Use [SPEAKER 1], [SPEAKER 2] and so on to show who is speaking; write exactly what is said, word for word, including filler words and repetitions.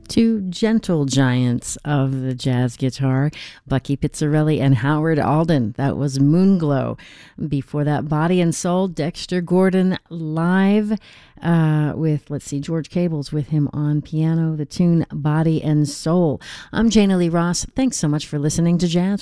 [SPEAKER 1] Two gentle giants of the jazz guitar, Bucky Pizzarelli and Howard Alden. That was Moonglow. Before that, Body and Soul, Dexter Gordon live uh, with, let's see, George Cables with him on piano, the tune Body and Soul. I'm Jana Lee Ross. Thanks so much for listening to Jazz